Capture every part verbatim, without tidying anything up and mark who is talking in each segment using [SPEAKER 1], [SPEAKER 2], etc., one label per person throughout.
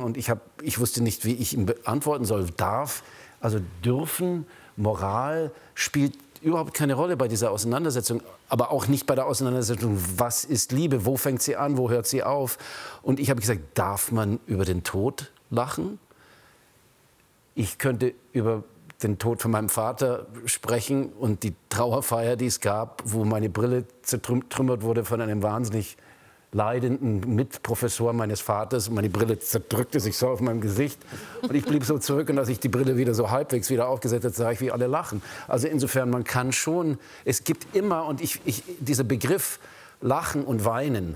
[SPEAKER 1] und ich, hab, ich wusste nicht, wie ich ihm beantworten soll. Darf, also dürfen, Moral spielt überhaupt keine Rolle bei dieser Auseinandersetzung, aber auch nicht bei der Auseinandersetzung, was ist Liebe, wo fängt sie an, wo hört sie auf. Und ich habe gesagt, darf man über den Tod lachen? Ich könnte über den Tod von meinem Vater sprechen und die Trauerfeier, die es gab, wo meine Brille zertrümmert wurde von einem wahnsinnig leidenden Mitprofessor meines Vaters. Und meine Brille zerdrückte sich so auf meinem Gesicht. Und ich blieb so zurück. Und als ich die Brille wieder so halbwegs wieder aufgesetzt habe, sah ich, wie alle lachen. Also insofern, man kann schon, es gibt immer, und ich, ich, dieser Begriff Lachen und Weinen,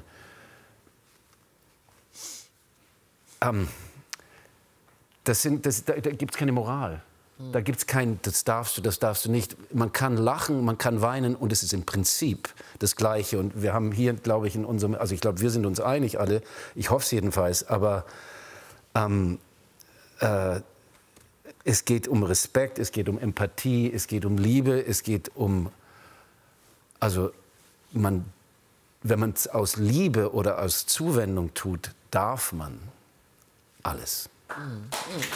[SPEAKER 1] ähm, das sind, das, da, da gibt es keine Moral. Da gibt es kein, das darfst du, das darfst du nicht. Man kann lachen, man kann weinen und es ist im Prinzip das Gleiche. Und wir haben hier, glaube ich, in unserem, also ich glaube, wir sind uns einig alle, ich hoffe es jedenfalls, aber ähm, äh, es geht um Respekt, es geht um Empathie, es geht um Liebe, es geht um, also man, wenn man es aus Liebe oder aus Zuwendung tut, darf man alles. Mhm.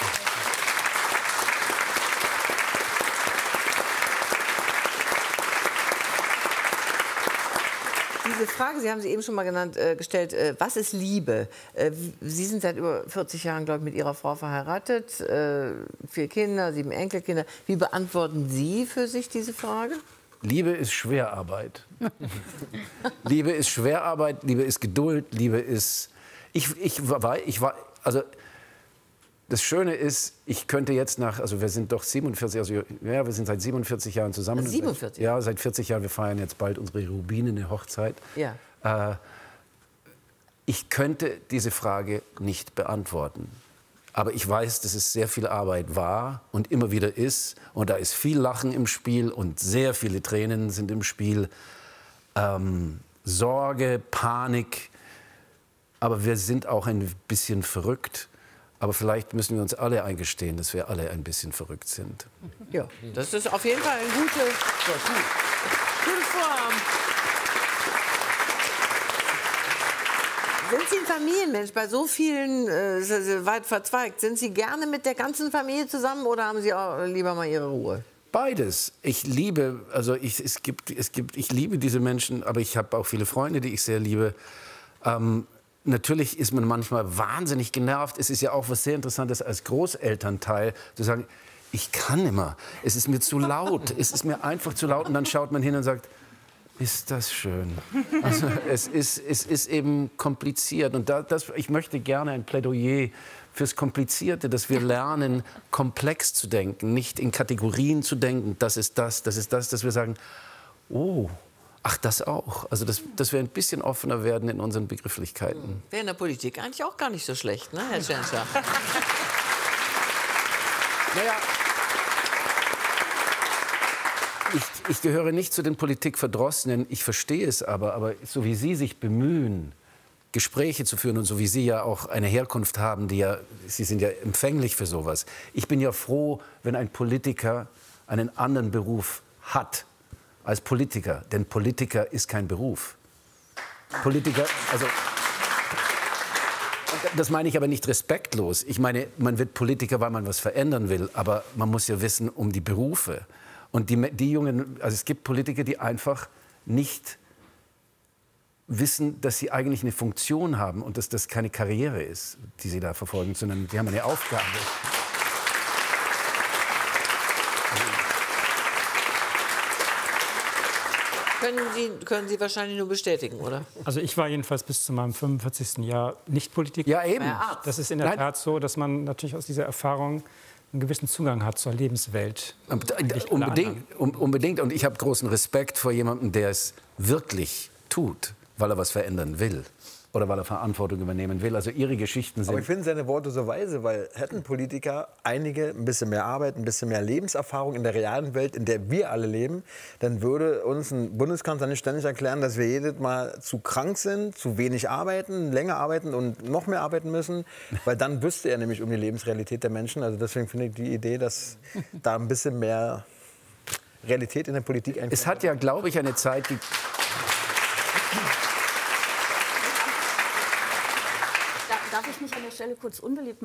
[SPEAKER 2] Diese Frage, Sie haben sie eben schon mal genannt, äh, gestellt, äh, was ist Liebe? Äh, Sie sind seit über vierzig Jahren, glaube ich, mit Ihrer Frau verheiratet, äh, vier Kinder, sieben Enkelkinder. Wie beantworten Sie für sich diese Frage?
[SPEAKER 1] Liebe ist Schwerarbeit. Liebe ist Schwerarbeit, Liebe ist Geduld, Liebe ist... Ich, ich, war, ich war... Also, das Schöne ist, ich könnte jetzt nach, also wir sind doch siebenundvierzig, also ja, wir sind seit siebenundvierzig Jahren zusammen.
[SPEAKER 2] Also siebenundvierzig?
[SPEAKER 1] Ja, seit vierzig Jahren, wir feiern jetzt bald unsere rubinene Hochzeit.
[SPEAKER 2] Ja.
[SPEAKER 1] Äh, ich könnte diese Frage nicht beantworten. Aber ich weiß, dass es sehr viel Arbeit war und immer wieder ist. Und da ist viel Lachen im Spiel und sehr viele Tränen sind im Spiel. Ähm, Sorge, Panik. Aber wir sind auch ein bisschen verrückt. Aber vielleicht müssen wir uns alle eingestehen, dass wir alle ein bisschen verrückt sind.
[SPEAKER 2] Ja, das ist auf jeden Fall ein gute, gutes Vorhaben. Sind Sie ein Familienmensch? Bei so vielen, äh, weit verzweigt, sind Sie gerne mit der ganzen Familie zusammen oder haben Sie auch lieber mal Ihre Ruhe?
[SPEAKER 1] Beides. Ich liebe, also ich, es gibt, es gibt, ich liebe diese Menschen, aber ich habe auch viele Freunde, die ich sehr liebe. Ähm, Natürlich ist man manchmal wahnsinnig genervt. Es ist ja auch was sehr Interessantes als Großelternteil zu sagen, ich kann immer, es ist mir zu laut, es ist mir einfach zu laut. Und dann schaut man hin und sagt, ist das schön. Also es ist, es ist eben kompliziert. Und da, das, ich möchte gerne ein Plädoyer fürs Komplizierte, dass wir lernen, komplex zu denken, nicht in Kategorien zu denken, das ist das, das ist das, dass wir sagen, oh, ach, das auch. Also, dass, dass wir ein bisschen offener werden in unseren Begrifflichkeiten.
[SPEAKER 2] Wäre in der Politik eigentlich auch gar nicht so schlecht, ne, Herr Tschentscher?
[SPEAKER 1] Naja, ich, ich gehöre nicht zu den Politikverdrossenen, ich verstehe es aber, aber so wie Sie sich bemühen, Gespräche zu führen und so wie Sie ja auch eine Herkunft haben, die ja, Sie sind ja empfänglich für sowas. Ich bin ja froh, wenn ein Politiker einen anderen Beruf hat als Politiker, denn Politiker ist kein Beruf. Politiker, also, das meine ich aber nicht respektlos. Ich meine, man wird Politiker, weil man was verändern will, aber man muss ja wissen um die Berufe. Und die, die Jungen, also es gibt Politiker, die einfach nicht wissen, dass sie eigentlich eine Funktion haben und dass das keine Karriere ist, die sie da verfolgen, sondern die haben eine Aufgabe.
[SPEAKER 2] Können Sie, können Sie wahrscheinlich nur bestätigen, oder?
[SPEAKER 3] Also ich war jedenfalls bis zu meinem fünfundvierzigsten Jahr nicht Politiker.
[SPEAKER 1] Ja, eben.
[SPEAKER 3] Das ist in der
[SPEAKER 1] Nein.
[SPEAKER 3] Tat so, dass man natürlich aus dieser Erfahrung einen gewissen Zugang hat zur Lebenswelt.
[SPEAKER 1] Unbedingt, unbedingt. Und ich habe großen Respekt vor jemandem, der es wirklich tut, weil er was verändern will. Oder weil er Verantwortung übernehmen will. Also Ihre Geschichten sind...
[SPEAKER 4] Aber ich finde seine Worte so weise, weil hätten Politiker einige ein bisschen mehr Arbeit, ein bisschen mehr Lebenserfahrung in der realen Welt, in der wir alle leben, dann würde uns ein Bundeskanzler nicht ständig erklären, dass wir jedes Mal zu krank sind, zu wenig arbeiten, länger arbeiten und noch mehr arbeiten müssen, weil dann wüsste er nämlich um die Lebensrealität der Menschen. Also deswegen finde ich die Idee, dass da ein bisschen mehr Realität in der Politik einkommt.
[SPEAKER 1] Es hat ja, glaube ich, eine Zeit... Die
[SPEAKER 5] Darf ich mich an der Stelle kurz unbeliebt machen?